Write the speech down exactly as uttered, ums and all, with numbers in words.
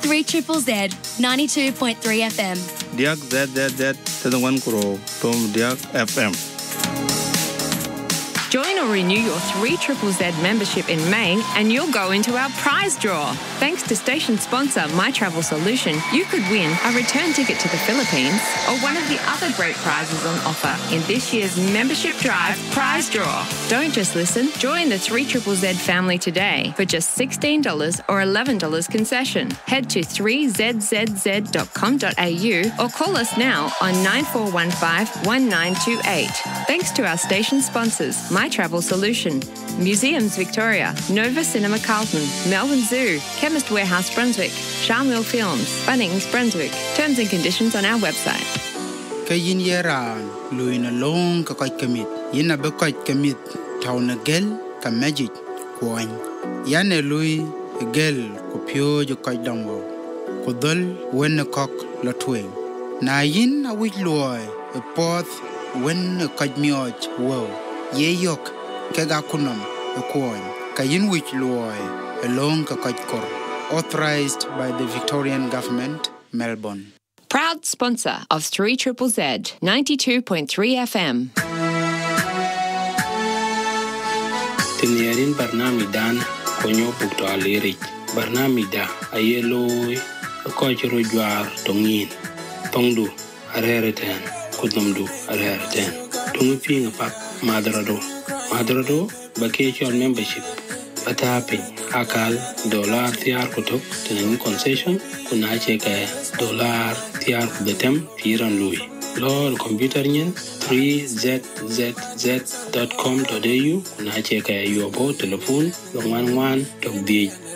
three triple Z, ninety-two point three F M. Diak Z Z Z, Tadangwan Kuro, Tom Diak F M. Join or renew your three triple Z membership in May and you'll go into our prize draw. Thanks to station sponsor My Travel Solution, you could win a return ticket to the Philippines or one of the other great prizes on offer in this year's Membership Drive prize draw. Don't just listen, join the three triple Z family today for just sixteen dollars or eleven dollars concession. Head to three z z z dot com dot a u or call us now on nine four one five, one nine two eight. Thanks to our station sponsors, My Travel Solution, Museums Victoria, Nova Cinema Carlton, Melbourne Zoo, Chemist Warehouse Brunswick, Charmwell Films, Bunnings Brunswick. Terms and conditions on our website. Kayin yeran, luina long ka koit kamit. Yina be koit kamit, tauna gel ka magic koin. Yane lui gel ko pyo jo koit damwo. Ko dol wen kok la twing. Na yin a wich loy, a poth wen koit mioj wo. Ye yok kega kunam a coin. Kayin wich loy along ka koit kor. Authorized by the Victorian Government, Melbourne. Proud sponsor of three triple Z, ninety-two point three F M. Tinyarin barnami dan konyo bukto alirik. Barnami da ayeloi kochiro jwar tongin. Tongdu arereten kudumdu arereten. Tungu pinga pak madrado. Madrado bakechol membership. Batapi akal dollar tiar kutok tening concession kuna cheke dollar tiar betem firan lui. Lol computer nyen three z z z dot com dot a u kuna cheke yobo telephone one one dot d